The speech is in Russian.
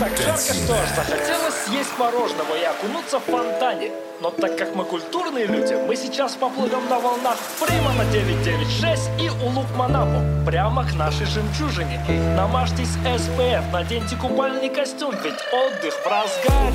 так жарко, что захотелось съесть мороженого и окунуться в фонтане. Но так как мы культурные люди, мы сейчас поплывем на волнах прямо на 996 и Улук-Манапу, прямо к нашей жемчужине. Намажьтесь SPF, наденьте купальный костюм, ведь отдых в разгаре.